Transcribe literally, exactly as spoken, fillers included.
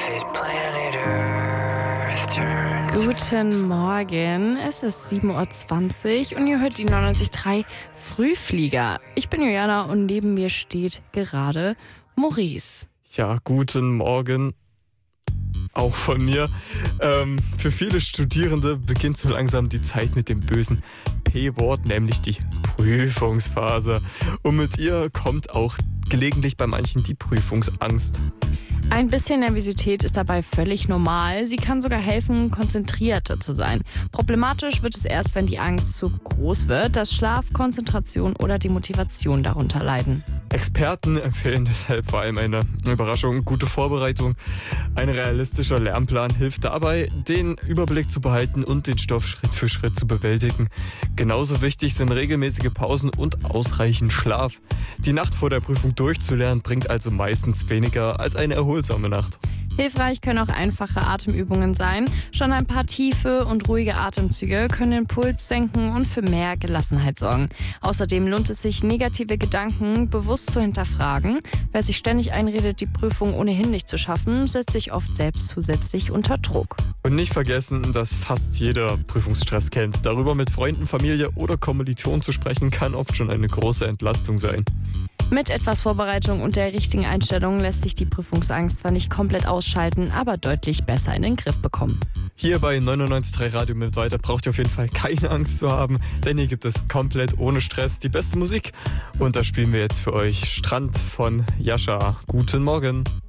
Guten Morgen, es ist sieben Uhr zwanzig und ihr hört die neunundneunzig Komma drei Frühflieger. Ich bin Juliana und neben mir steht gerade Maurice. Ja, guten Morgen. Auch von mir. Ähm, für viele Studierende beginnt so langsam die Zeit mit dem bösen P-Wort, nämlich die Prüfungsphase. Und mit ihr kommt auch gelegentlich bei manchen die Prüfungsangst. Ein bisschen Nervosität ist dabei völlig normal. Sie kann sogar helfen, konzentrierter zu sein. Problematisch wird es erst, wenn die Angst zu groß wird, dass Schlaf, Konzentration oder die Motivation darunter leiden. Experten empfehlen deshalb vor allem eine Überraschung, gute Vorbereitung. Ein realistischer Lernplan hilft dabei, den Überblick zu behalten und den Stoff Schritt für Schritt zu bewältigen. Genauso wichtig sind regelmäßige Pausen und ausreichend Schlaf. Die Nacht vor der Prüfung durchzulernen bringt also meistens weniger als eine erholsame Nacht. Hilfreich können auch einfache Atemübungen sein. Schon ein paar tiefe und ruhige Atemzüge können den Puls senken und für mehr Gelassenheit sorgen. Außerdem lohnt es sich, negative Gedanken bewusst zu hinterfragen. Wer sich ständig einredet, die Prüfung ohnehin nicht zu schaffen, setzt sich oft selbst zusätzlich unter Druck. Und nicht vergessen, dass fast jeder Prüfungsstress kennt. Darüber mit Freunden, Familie oder Kommilitonen zu sprechen, kann oft schon eine große Entlastung sein. Mit etwas Vorbereitung und der richtigen Einstellung lässt sich die Prüfungsangst zwar nicht komplett ausschalten, aber deutlich besser in den Griff bekommen. Hier bei neunundneunzig Komma drei Radio mit weiter braucht ihr auf jeden Fall keine Angst zu haben, denn hier gibt es komplett ohne Stress die beste Musik. Und da spielen wir jetzt für euch Strand von Jascha. Guten Morgen.